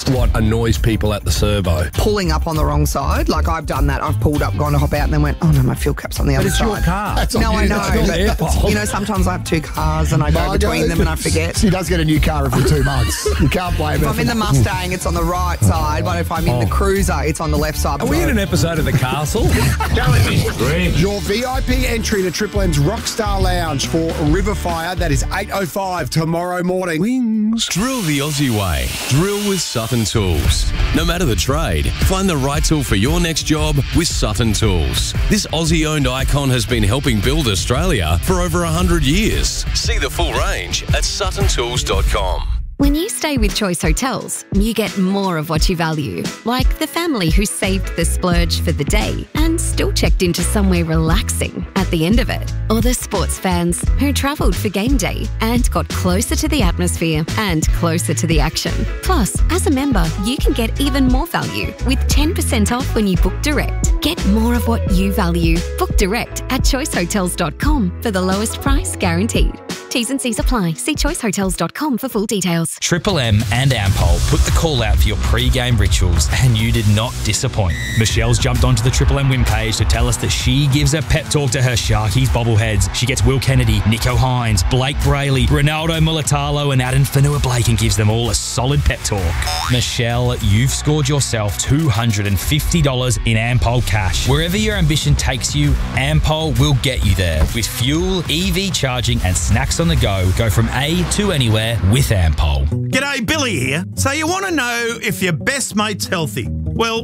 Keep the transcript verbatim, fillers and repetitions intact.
what annoys people at the servo? Pulling up on the wrong side. Like, I've done that. I've pulled up, gone to hop out, and then went, oh, no, my fuel cap's on the But other it's side. your car. That's on No, you. I know. That's your their fault. You know, sometimes I have two cars and I go I between know. them and I forget. She does get a new car every two months. You can't blame If her. I'm in the Mustang, it's on the right side, but if I'm in the Cruiser, it's on the left side. Are we in an episode of The Castle? Your V I P entry to Triple M's Rockstar Lounge for Riverfire, that is eight oh five tomorrow morning. Wings. Drill the Aussie way. Drill with Sutton Tools. No matter the trade, find the right tool for your next job with Sutton Tools. This Aussie-owned icon has been helping build Australia for over one hundred years. See the full range at sutton tools dot com. When you stay with Choice Hotels, you get more of what you value, like the family who saved the splurge for the day and still checked into somewhere relaxing at the end of it, or the sports fans who travelled for game day and got closer to the atmosphere and closer to the action. Plus, as a member, you can get even more value with ten percent off when you book direct. Get more of what you value. Book direct at choice hotels dot com for the lowest price guaranteed. T's and C's apply. See choice hotels dot com for full details. Triple M and Ampol put the call out for your pre-game rituals and you did not disappoint. Michelle's jumped onto the Triple M win page to tell us that she gives a pep talk to her Sharkies bobbleheads. She gets Will Kennedy, Nico Hines, Blake Brayley, Ronaldo Mulatalo and Adam Fanua-Blake and gives them all a solid pep talk. Michelle, you've scored yourself two hundred fifty dollars in Ampol cash. Wherever your ambition takes you, Ampol will get you there. With fuel, E V charging and snacks on the go, go from A to anywhere with Ampol. G'day, Billy here. So you want to know if your best mate's healthy? Well,